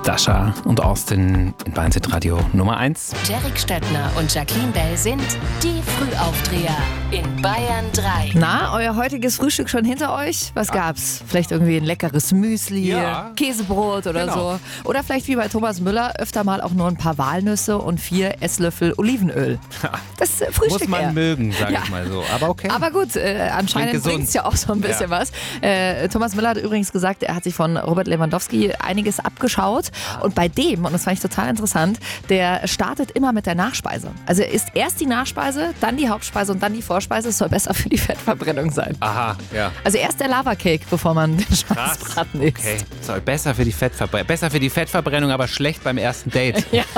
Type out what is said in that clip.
Dasha und Austin in Bayern Radio Nummer 1. Derek Stöttner und Jacqueline Bell sind die Frühaufdreher in Bayern 3. Na, euer heutiges Frühstück schon hinter euch? Was gab's? Vielleicht irgendwie ein leckeres Müsli, Ja. Käsebrot oder Genau. so. Oder vielleicht wie bei Thomas Müller öfter mal auch nur ein paar Walnüsse und 4 Esslöffel Olivenöl. Das Frühstück Muss man eher. mögen, sage Ja. ich mal so. Aber okay. Aber gut, anscheinend gesund. bringt es ja auch so ein bisschen was. Thomas Müller hat übrigens gesagt, er hat sich von Robert Lewandowski einiges abgeschaut. Und bei dem, und das fand ich total interessant, der startet immer mit der Nachspeise. Also er isst erst die Nachspeise, dann die Hauptspeise und dann die Vorspeise. Es soll besser für die Fettverbrennung sein. Aha, ja. Also erst der Lava-Cake, bevor man den Krass. Schweinsbraten isst. Okay. Soll besser für die Fettverbrennung, aber schlecht beim ersten Date. Ja.